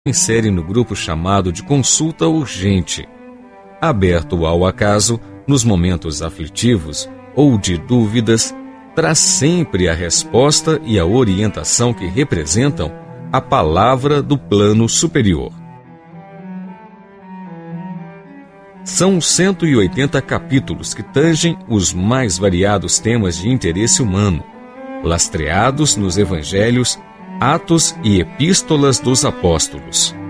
insere no grupo chamado de consulta urgente, aberto ao acaso nos momentos aflitivos ou de dúvidas, traz sempre a resposta e a orientação que representam a palavra do plano superior. São 180 capítulos que tangem os mais variados temas de interesse humano, lastreados nos evangelhos, Atos e Epístolas dos Apóstolos.